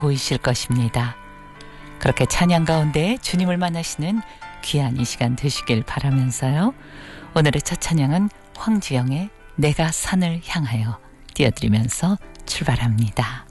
보이실 것입니다. 그렇게 찬양 가운데 주님을 만나시는 귀한 이 시간 되시길 바라면서요. 오늘의 첫 찬양은 황지영의 내가 산을 향하여 띄워드리면서 출발합니다.